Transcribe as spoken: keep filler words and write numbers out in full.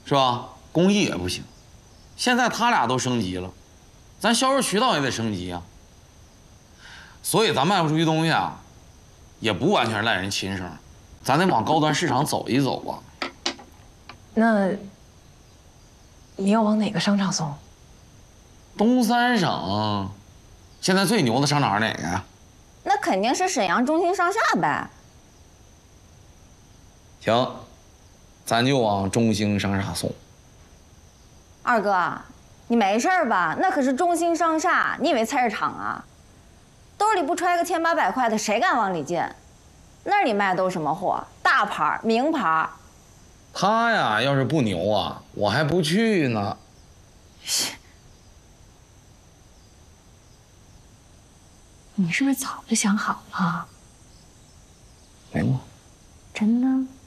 是吧？工艺也不行。现在他俩都升级了，咱销售渠道也得升级啊。所以咱卖不出去东西啊，也不完全赖人亲生，咱得往高端市场走一走啊。 那你要往哪个商场送？ 东三省现在最牛的商场是哪个呀？ 那肯定是沈阳中心上下呗。 行，咱就往中兴商厦送。 二哥，你没事吧？那可是中兴商厦，你以为菜市场啊？兜里不揣个千八百块的，谁敢往里进？那里卖的都什么货？大牌、名牌。 他呀，要是不牛啊，我还不去呢。 你是不是早就想好了？ 没吗？ 真的？